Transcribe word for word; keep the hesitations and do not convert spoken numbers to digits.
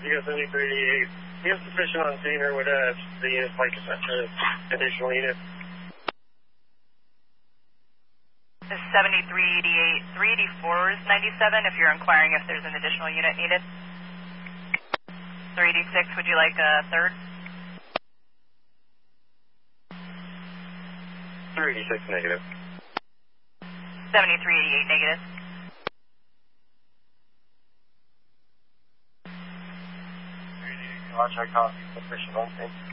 U S seventy-three eighty-eight. You have sufficient on scene or would uh, the unit like a uh, additional unit? This is seventy-three eighty-eight, three eighty-four is ninety-seven if you're inquiring if there's an additional unit needed. three eighty-six, would you like a third? three eighty-six negative. seventy-three eighty-eight negative. Watch, I copy. Sufficient on scene.